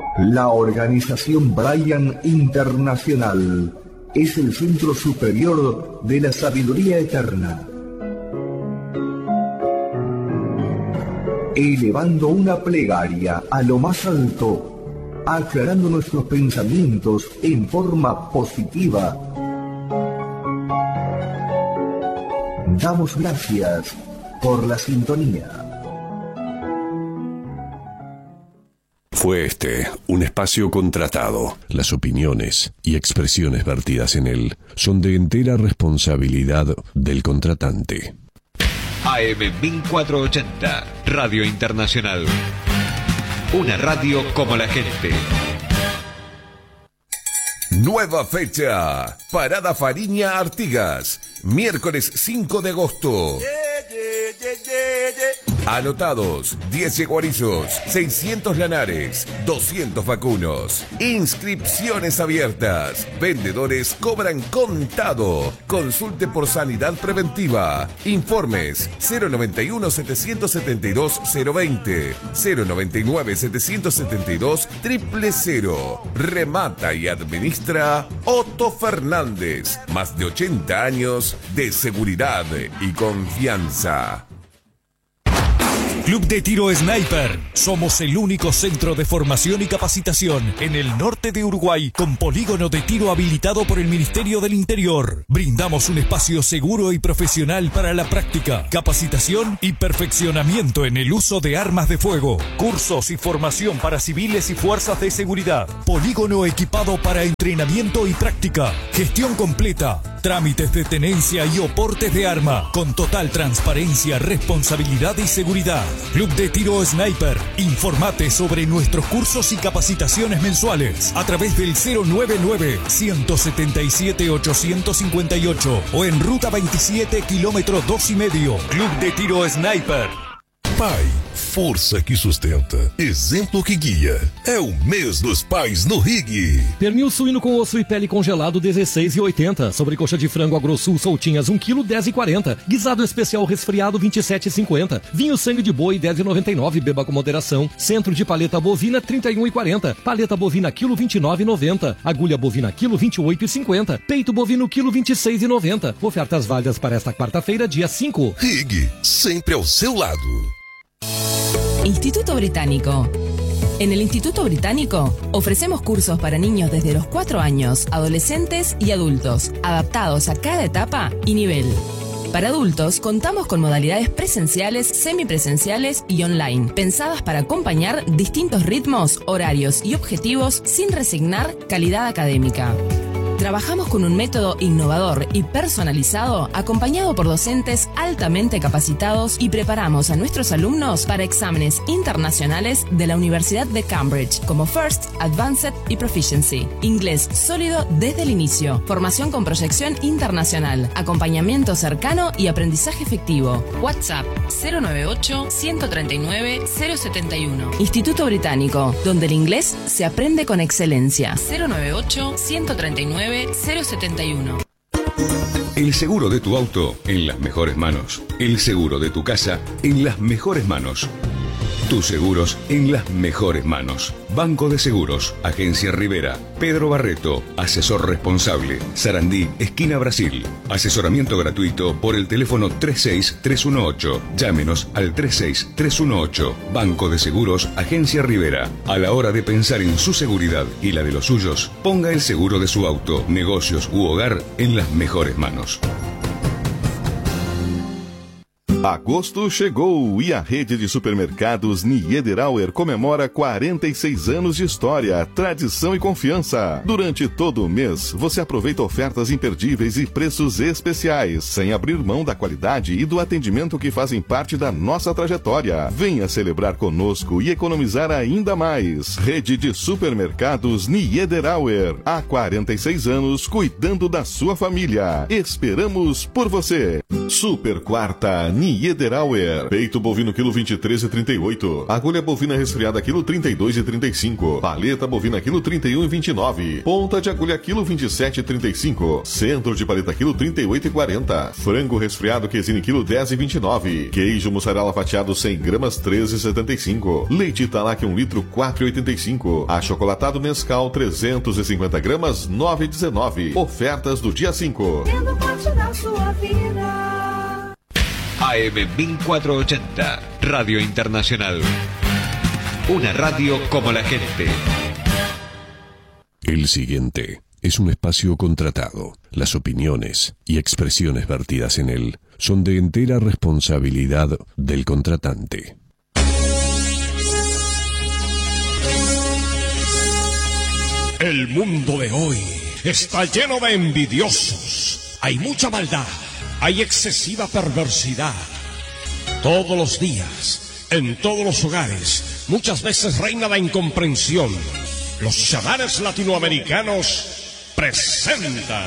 La organización Brian Internacional es el centro superior de la sabiduría eterna, elevando una plegaria a lo más alto, aclarando nuestros pensamientos en forma positiva. Damos gracias por la sintonía. Fue este un espacio contratado. Las opiniones y expresiones vertidas en él son de entera responsabilidad del contratante. AM 1480, Radio Internacional. Una radio como la gente. Nueva fecha. Parada Fariña Artigas. Miércoles 5 de agosto. Anotados, 10 yeguarizos, 600 lanares, 200 vacunos. Inscripciones abiertas. Vendedores cobran contado. Consulte por sanidad preventiva. Informes 091 772 020, 099 772 000. Remata y administra Otto Fernández. Más de 80 años de seguridad y confianza. Club de Tiro Sniper. Somos el único centro de formación y capacitación en el norte de Uruguay con polígono de tiro habilitado por el Ministerio del Interior. Brindamos un espacio seguro y profesional para la práctica, capacitación y perfeccionamiento en el uso de armas de fuego. Cursos y formación para civiles y fuerzas de seguridad. Polígono equipado para entrenamiento y práctica. Gestión completa. Trámites de tenencia y oportes de arma con total transparencia, responsabilidad y seguridad. Club de Tiro Sniper. Informate sobre nuestros cursos y capacitaciones mensuales a través del 099-177-858 o en Ruta 27, kilómetro 2,5. Club de Tiro Sniper. Pai, força que sustenta, exemplo que guia. É o mês dos pais no Rig. Pernil suíno com osso e pele congelado, R$16,80. Sobrecoxa de frango AgroSul soltinhas, 1 kg, R$10,40. Guisado especial resfriado, R$27,50. Vinho sangue de boi, R$10,99. Beba com moderação. Centro de paleta bovina, R$31,40. Paleta bovina, quilo, R$29,90. Agulha bovina, quilo, R$28,50. Peito bovino, quilo, R$26,90. Ofertas válidas para esta quarta-feira, dia 5. Rig, sempre ao seu lado. Instituto Británico. En el Instituto Británico ofrecemos cursos para niños desde los 4 años, adolescentes y adultos, adaptados a cada etapa y nivel. Para adultos contamos con modalidades presenciales, semipresenciales y online, pensadas para acompañar distintos ritmos, horarios y objetivos sin resignar calidad académica. Trabajamos con un método innovador y personalizado, acompañado por docentes altamente capacitados, y preparamos a nuestros alumnos para exámenes internacionales de la Universidad de Cambridge, como First, Advanced y Proficiency. Inglés sólido desde el inicio, formación con proyección internacional, acompañamiento cercano y aprendizaje efectivo. WhatsApp 098-139-071. Instituto Británico, donde el inglés se aprende con excelencia. 098-139-071. El seguro de tu auto en las mejores manos. El seguro de tu casa en las mejores manos. Tus seguros en las mejores manos. Banco de Seguros, Agencia Rivera, Pedro Barreto, asesor responsable, Sarandí, esquina Brasil. Asesoramiento gratuito por el teléfono 36318. Llámenos al 36318. Banco de Seguros, Agencia Rivera. A la hora de pensar en su seguridad y la de los suyos, ponga el seguro de su auto, negocios u hogar en las mejores manos. Agosto chegou e a rede de supermercados Niederauer comemora 46 anos de história, tradição e confiança. Durante todo o mês, você aproveita ofertas imperdíveis e preços especiais, sem abrir mão da qualidade e do atendimento que fazem parte da nossa trajetória. Venha celebrar conosco e economizar ainda mais. Rede de supermercados Niederauer. Há 46 anos, cuidando da sua família. Esperamos por você. Super Quarta Niederauer. Niederauer. Peito bovino quilo 23,38. Agulha bovina resfriada quilo 32,35. Paleta bovina quilo 31,29. Ponta de agulha quilo 27,35. Centro de paleta quilo 38,40. Frango resfriado quesine quilo 10,29. Queijo mussarela fatiado 100 gramas 13,75. Leite Italac 1 litro 4,85. Achocolatado Nescau 350 gramas 9,19. Ofertas do dia 5. Tendo parte da sua vida. AM 1480, Radio Internacional. Una radio como la gente. El siguiente es un espacio contratado. Las opiniones y expresiones vertidas en él son de entera responsabilidad del contratante. El mundo de hoy está lleno de envidiosos. Hay mucha maldad, hay excesiva perversidad. Todos los días, en todos los hogares, muchas veces reina la incomprensión. Los chamanes latinoamericanos presentan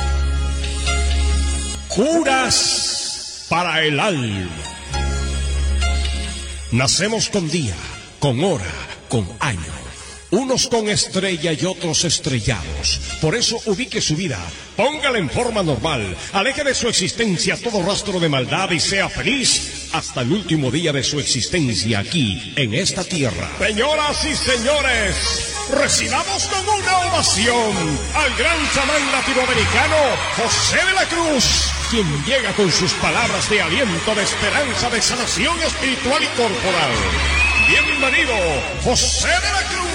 Curas para el alma. Nacemos con día, con hora, con año. Unos con estrella y otros estrellados. Por eso ubique su vida, póngala en forma normal, aleje de su existencia todo rastro de maldad y sea feliz hasta el último día de su existencia aquí, en esta tierra. Señoras y señores, recibamos con una ovación al gran chamán latinoamericano José de la Cruz, quien llega con sus palabras de aliento, de esperanza, de sanación espiritual y corporal. Bienvenido, José de la Cruz.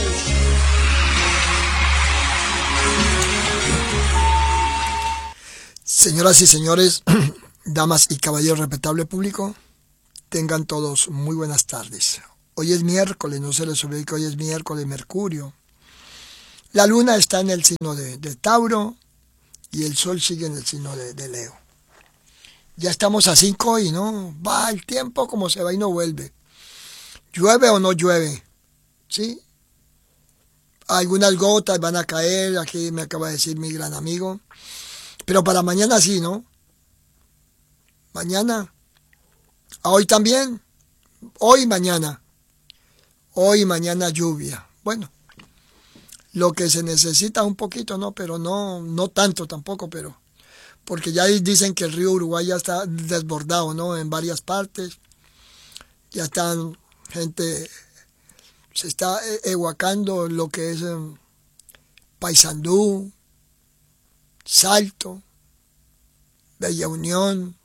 Señoras y señores, damas y caballeros, respetable público, tengan todos muy buenas tardes. Hoy es miércoles, no se les olvide que hoy es miércoles Mercurio. La luna está en el signo de Tauro y el sol sigue en el signo de Leo. Ya estamos a 5 y no va el tiempo como se va y no vuelve. ¿Llueve o no llueve? ¿Sí? Algunas gotas van a caer, aquí me acaba de decir mi gran amigo. Pero para mañana sí, ¿no? Mañana. Hoy también. Hoy y mañana. Hoy y mañana lluvia. Bueno, lo que se necesita un poquito, ¿no? Pero no tanto tampoco, pero... Porque ya dicen que el río Uruguay ya está desbordado, ¿no? En varias partes. Ya están gente... Se está evacuando lo que es Paysandú, Salto, Bella Unión.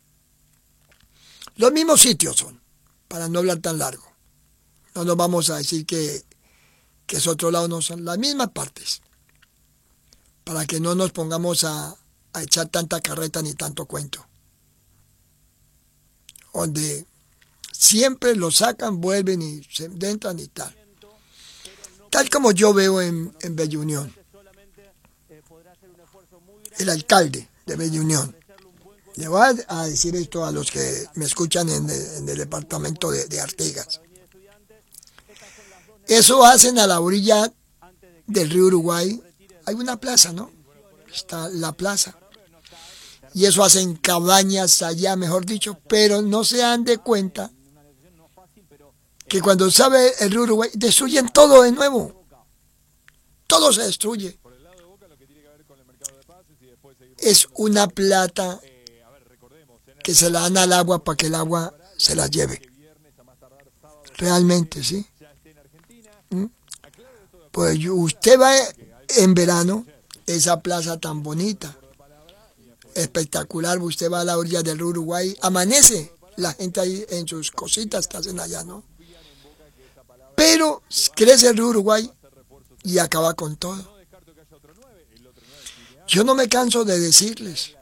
Los mismos sitios son, para no hablar tan largo. No nos vamos a decir que es otro lado, no son las mismas partes. Para que no nos pongamos a echar tanta carreta ni tanto cuento. Donde siempre lo sacan, vuelven y se entran y tal. Tal como yo veo en Bella Unión. El alcalde de Bella Unión. Le voy a decir esto a los que me escuchan en el departamento de Artigas. Eso hacen a la orilla del río Uruguay. Hay una plaza, ¿no? Está la plaza. Y eso hacen cabañas allá, mejor dicho, pero no se dan de cuenta que cuando sabe el río Uruguay, destruyen todo de nuevo. Todo se destruye. Es una plata que se la dan al agua para que el agua se la lleve. Realmente, ¿sí? Pues usted va en verano, esa plaza tan bonita, espectacular, usted va a la orilla del río Uruguay, amanece la gente ahí en sus cositas que hacen allá, ¿no? Pero crece el río Uruguay y acaba con todo. Yo no me canso de decirles,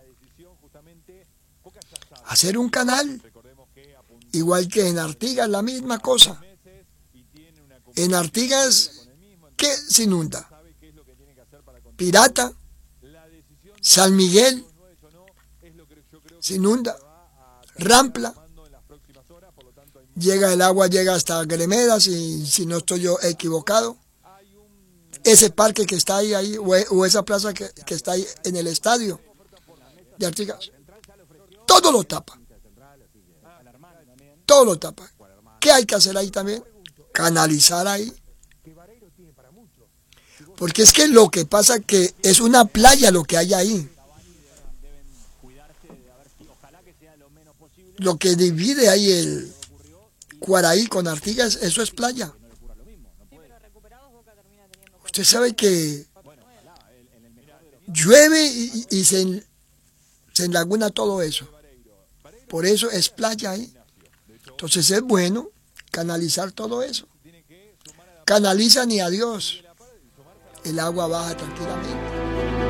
hacer un canal, igual que en Artigas, la misma cosa. En Artigas, ¿qué se inunda? Pirata, San Miguel, se inunda, Rampla, llega el agua, llega hasta Gremedas, y si no estoy yo equivocado, ese parque que está ahí o esa plaza que está ahí en el estadio de Artigas, todo lo tapa. todo lo tapa. ¿Qué hay que hacer ahí también? Canalizar ahí. Porque es que lo que pasa que es una playa lo que hay ahí. Lo que divide ahí el Cuaraí con Artigas, eso es playa. Usted sabe que llueve y se enlaguna todo eso. Por eso es playa ahí. Entonces es bueno canalizar todo eso. Canalizan y adiós. El agua baja tranquilamente.